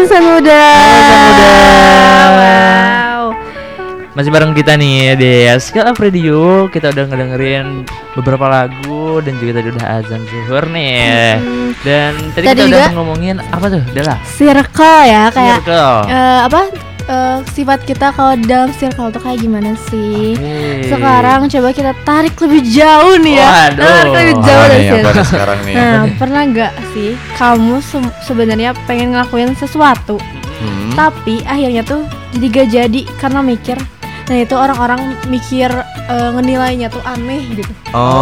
insan muda. Wow. Masih bareng kita nih di Skill Up Radio. Kita udah ngedengerin beberapa lagu dan juga tadi udah azan zuhur nih. Dan tadi kita juga udah ngomongin apa tuh? Udah lah. Circle ya, kayak Circle. sifat kita kalau dalam circle tuh kayak gimana sih? Okay. Sekarang coba kita tarik lebih jauh nih ya. Waduh. Tarik lebih jauh dari apa circle. nih sekarang nih? Nah, pernah nggak sih kamu sebenarnya pengen ngelakuin sesuatu, tapi akhirnya tuh jadi gak jadi karena mikir. Nah itu orang-orang mikir ngenilainya tuh aneh gitu.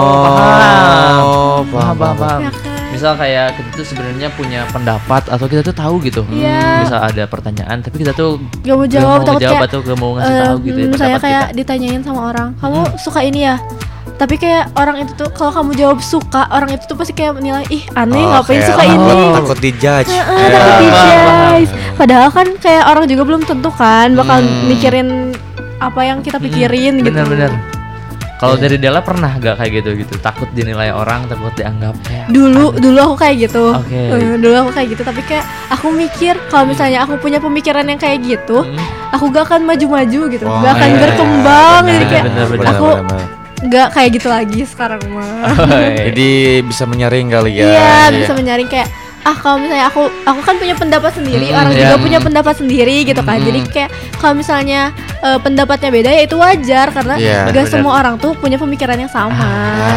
Paham. Ya kan? Misal kayak kita tuh sebenarnya punya pendapat atau kita tuh tahu gitu. Iya. Misal ada pertanyaan tapi kita tuh Gak mau jawab, takut kayak atau gak mau ngasih tahu gitu ya saya pendapat kayak kita. ditanyain sama orang, kamu suka ini ya? Tapi kayak orang itu tuh kalau kamu jawab suka, orang itu tuh pasti kayak menilai, ih aneh ngapain kayak suka ini? Takut dijudge. Takut dijudge. Padahal kan kayak orang juga belum tentu kan bakal mikirin apa yang kita pikirin gitu. Bener-bener. Kalau dari Della pernah gak kayak gitu? Takut dinilai orang, takut dianggap kayak Dulu aku kayak gitu. Oke. Dulu aku kayak gitu, tapi kayak aku mikir kalau misalnya aku punya pemikiran yang kayak gitu, aku gak akan maju-maju gitu. Gak akan berkembang. Jadi kayak aku gak kayak gitu lagi sekarang mah. Jadi bisa menyaring kali ya. Iya, bisa menyaring kayak kalau misalnya aku kan punya pendapat sendiri, orang juga punya pendapat sendiri gitu kan. Jadi kayak kalau misalnya pendapatnya beda ya itu wajar karena gak semua orang tuh punya pemikiran yang sama.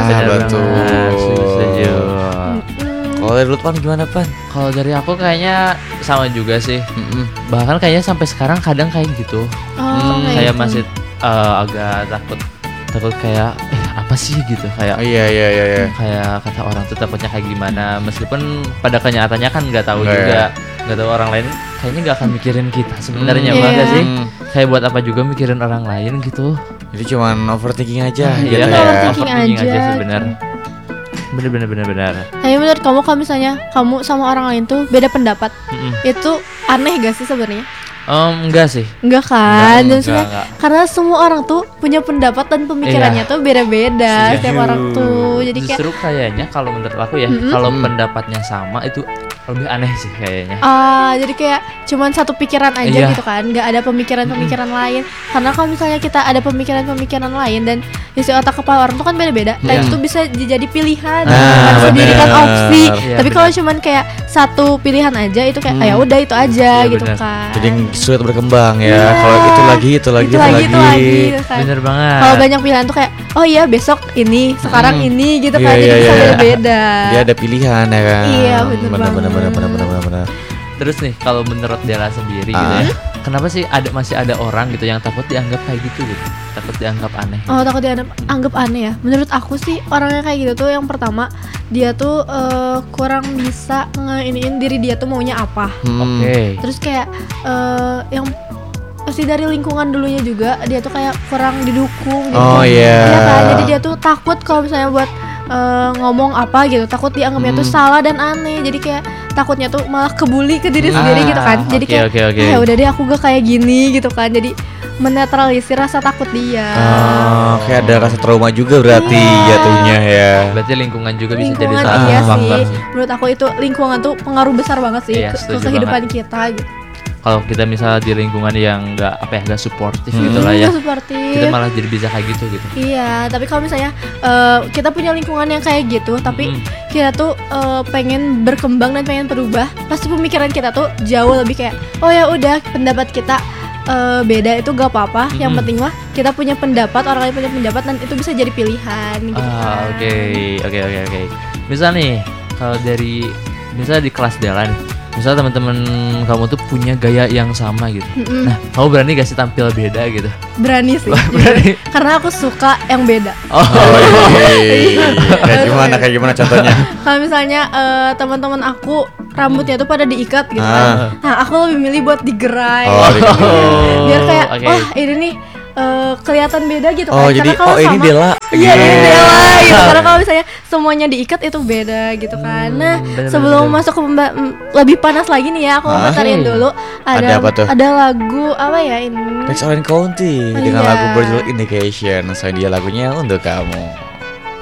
Betul. Setuju. Kalau dari Lutfan gimana, Pan? Kalau dari aku kayaknya sama juga sih. Bahkan kayaknya sampai sekarang kadang kayak gitu. Kayak masih agak takut kayak apa sih gitu kayak Iya. kayak kata orang tuh takutnya kayak gimana, meskipun pada kenyataannya kan nggak tahu juga, nggak tahu orang lain kayaknya nggak akan mikirin kita sebenarnya. Nggak sih kayak buat apa juga mikirin orang lain gitu. Jadi cuman overthinking aja gitu Iya, ya. Overthinking aja sebenarnya. Bener. Tapi menurut kamu kalau misalnya kamu sama orang lain tuh beda pendapat, itu aneh gak sih sebenarnya? Enggak sih. Enggak kan? Enggak. Karena semua orang tuh punya pendapat dan pemikirannya tuh beda-beda setiap orang tuh. Jadi justru kayaknya kalau menurut aku ya, kalau pendapatnya sama itu lebih aneh sih kayaknya. Jadi kayak cuman satu pikiran aja gitu kan, nggak ada pemikiran-pemikiran lain. Karena kalau misalnya kita ada pemikiran-pemikiran lain dan isi otak kepala orang tuh kan beda-beda, dan itu bisa jadi pilihan, bisa dijadikan opsi. Tapi kalau cuman kayak satu pilihan aja itu kayak ya udah itu aja gitu kan. Jadi sulit berkembang ya. Kalau itu lagi gitu kan. Bener banget. Kalau banyak pilihan tuh kayak oh iya besok ini, sekarang ini gitu kan. Jadi bisa beda-beda. Dia ada pilihan ya kan. Iya bener. Terus nih kalau menurut Della sendiri gitu ya, kenapa sih masih ada orang gitu yang takut dianggap kayak gitu? Takut dianggap aneh. Takut dianggap aneh ya. Menurut aku sih orangnya kayak gitu tuh yang pertama dia tuh kurang bisa ngeiniin diri dia tuh maunya apa. Oke. Terus kayak yang pasti dari lingkungan dulunya juga dia tuh kayak kurang didukung gitu. Iya kan? Jadi dia tuh takut kalau misalnya buat ngomong apa gitu, takut dianggapnya tuh salah dan aneh. Jadi kayak takutnya tuh malah kebuli ke diri sendiri gitu kan. Jadi kayak ya udah deh aku gak kayak gini gitu kan. Jadi menetralisir rasa takut dia. Kayak ada rasa trauma juga berarti jatuhnya ya. Berarti lingkungan juga bisa jadi salah satu faktor sih. Menurut aku itu lingkungan tuh pengaruh besar banget sih ke kehidupan kita gitu. Kalau kita misalnya di lingkungan yang nggak suportif gitu lah ya, kita malah jadi bisa kayak gitu. Iya, tapi kalau misalnya kita punya lingkungan yang kayak gitu, tapi kita tuh pengen berkembang dan pengen berubah, pasti pemikiran kita tuh jauh lebih kayak oh ya udah pendapat kita beda itu gak apa-apa. Yang penting mah kita punya pendapat, orang lain punya pendapat dan itu bisa jadi pilihan gitu kan. Oke. Misal nih kalau misalnya di kelas Della nih, misalnya teman-teman kamu tuh punya gaya yang sama gitu. Nah, kamu berani gak sih tampil beda gitu? Berani sih. Berani. Karena aku suka yang beda. Kayak gimana contohnya? Kalau misalnya teman-teman aku rambutnya tuh pada diikat gitu kan. Nah, aku lebih milih buat digerai. Biar kayak wah ini nih kelihatan beda gitu kan. Jadi kalau ini Della. Iya, ini Della gitu. Karena kalau misalnya semuanya diikat itu beda gitu kan. Nah, sebelum masuk ke lebih panas lagi nih ya, aku komentarin dulu ada lagu apa ya ini? Rex Orange County dengan lagu berjudul Indication. Dia lagunya untuk kamu.